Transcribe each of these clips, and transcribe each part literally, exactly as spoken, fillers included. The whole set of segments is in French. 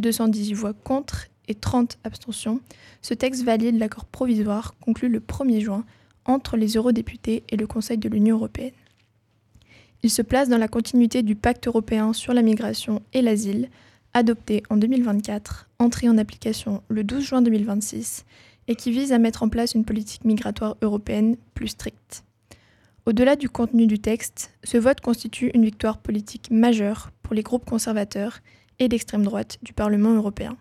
deux cent dix-huit voix contre et trente abstentions, ce texte valide l'accord provisoire conclu le premier juin entre les eurodéputés et le Conseil de l'Union européenne. Il se place dans la continuité du pacte européen sur la migration et l'asile, adopté en deux mille vingt-quatre, entré en application le douze juin deux mille vingt-six, et qui vise à mettre en place une politique migratoire européenne plus stricte. Au-delà du contenu du texte, ce vote constitue une victoire politique majeure pour les groupes conservateurs et d'extrême droite du Parlement européen.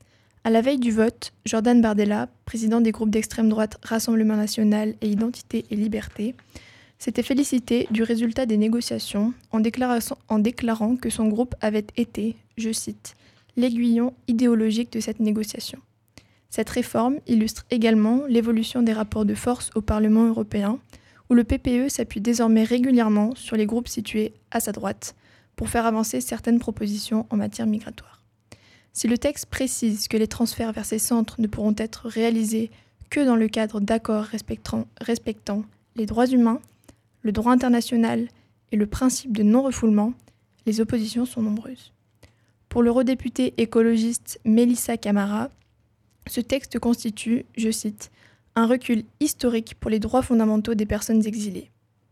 À la veille du vote, Jordan Bardella, président des groupes d'extrême droite Rassemblement national et Identité et Liberté, s'était félicité du résultat des négociations en, en déclarant que son groupe avait été, je cite, « l'aiguillon idéologique de cette négociation ». Cette réforme illustre également l'évolution des rapports de force au Parlement européen, où le P P E s'appuie désormais régulièrement sur les groupes situés à sa droite pour faire avancer certaines propositions en matière migratoire. Si le texte précise que les transferts vers ces centres ne pourront être réalisés que dans le cadre d'accords respectant, respectant les droits humains, le droit international et le principe de non-refoulement, les oppositions sont nombreuses. Pour l'eurodéputée écologiste Melissa Camara, ce texte constitue, je cite, « un recul historique pour les droits fondamentaux des personnes exilées ».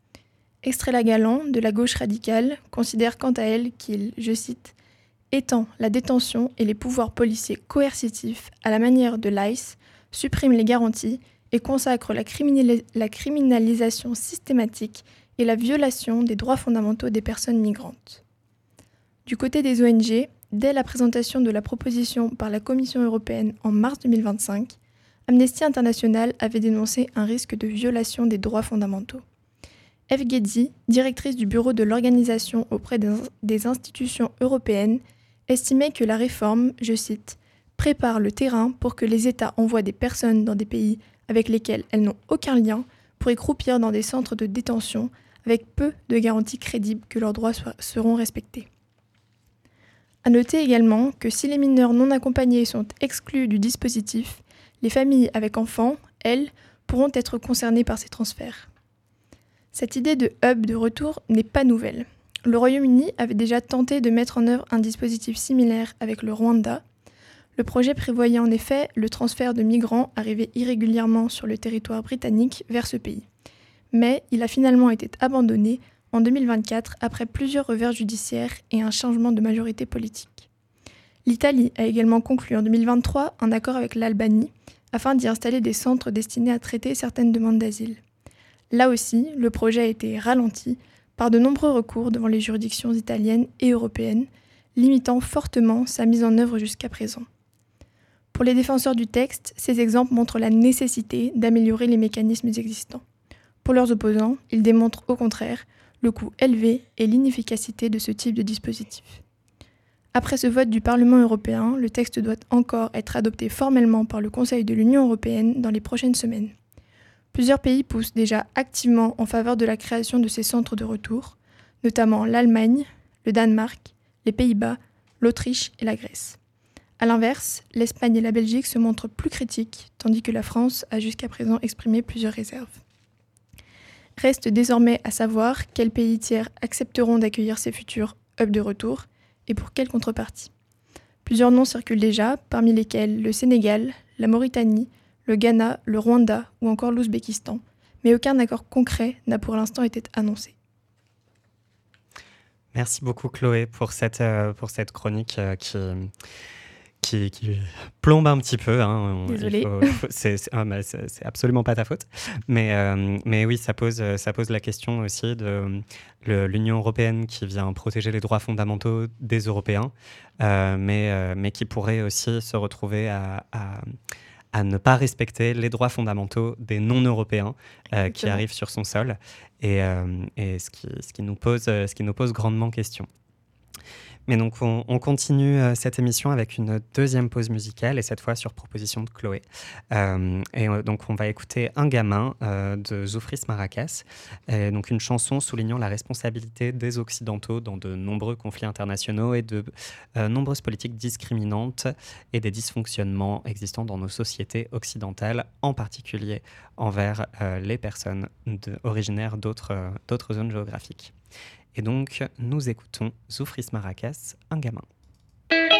Estrella Galland, de la gauche radicale, considère quant à elle qu'il, je cite, « étend la détention et les pouvoirs policiers coercitifs à la manière de l'I C E, supprime les garanties et consacre la, criminalis- la criminalisation systématique et la violation des droits fondamentaux des personnes migrantes ». Du côté des O N G, dès la présentation de la proposition par la Commission européenne en mars deux mille vingt-cinq, Amnesty International avait dénoncé un risque de violation des droits fondamentaux. Eve Gezi, directrice du bureau de l'organisation auprès des institutions européennes, estimait que la réforme, je cite, « prépare le terrain pour que les États envoient des personnes dans des pays avec lesquels elles n'ont aucun lien pour y croupir dans des centres de détention avec peu de garanties crédibles que leurs droits soient, seront respectés. » À noter également que si les mineurs non accompagnés sont exclus du dispositif, les familles avec enfants, elles, pourront être concernées par ces transferts. Cette idée de hub de retour n'est pas nouvelle. Le Royaume-Uni avait déjà tenté de mettre en œuvre un dispositif similaire avec le Rwanda. Le projet prévoyait en effet le transfert de migrants arrivés irrégulièrement sur le territoire britannique vers ce pays. Mais il a finalement été abandonné en deux mille vingt-quatre après plusieurs revers judiciaires et un changement de majorité politique. L'Italie a également conclu en deux mille vingt-trois un accord avec l'Albanie afin d'y installer des centres destinés à traiter certaines demandes d'asile. Là aussi, le projet a été ralenti par de nombreux recours devant les juridictions italiennes et européennes, limitant fortement sa mise en œuvre jusqu'à présent. Pour les défenseurs du texte, ces exemples montrent la nécessité d'améliorer les mécanismes existants. Pour leurs opposants, ils démontrent au contraire le coût élevé et l'inefficacité de ce type de dispositif. Après ce vote du Parlement européen, le texte doit encore être adopté formellement par le Conseil de l'Union européenne dans les prochaines semaines. Plusieurs pays poussent déjà activement en faveur de la création de ces centres de retour, notamment l'Allemagne, le Danemark, les Pays-Bas, l'Autriche et la Grèce. A l'inverse, l'Espagne et la Belgique se montrent plus critiques, tandis que la France a jusqu'à présent exprimé plusieurs réserves. Reste désormais à savoir quels pays tiers accepteront d'accueillir ces futurs hubs de retour et pour quelle contrepartie. Plusieurs noms circulent déjà, parmi lesquels le Sénégal, la Mauritanie, le Ghana, le Rwanda ou encore l'Ouzbékistan, mais aucun accord concret n'a pour l'instant été annoncé. Merci beaucoup Chloé pour cette, euh, pour cette chronique euh, qui... Qui, qui plombe un petit peu. Hein. Désolée. Il faut, il faut, c'est, c'est, ah, bah, c'est, c'est absolument pas ta faute. Mais, euh, mais oui, ça pose, ça pose la question aussi de le, l'Union européenne qui vient protéger les droits fondamentaux des Européens, euh, mais, euh, mais qui pourrait aussi se retrouver à, à, à ne pas respecter les droits fondamentaux des non-Européens euh, qui arrivent sur son sol, et, euh, et ce, qui, ce, qui nous pose, ce qui nous pose grandement question. Mais donc, on, on continue euh, cette émission avec une deuxième pause musicale, et cette fois sur proposition de Chloé. Euh, et euh, donc, on va écouter Un gamin euh, de Zoufris Maracas, et donc une chanson soulignant la responsabilité des Occidentaux dans de nombreux conflits internationaux et de euh, nombreuses politiques discriminantes et des dysfonctionnements existants dans nos sociétés occidentales, en particulier envers euh, les personnes de, originaires d'autres, euh, d'autres zones géographiques. Et donc, nous écoutons Zoufris Maracas, Un gamin.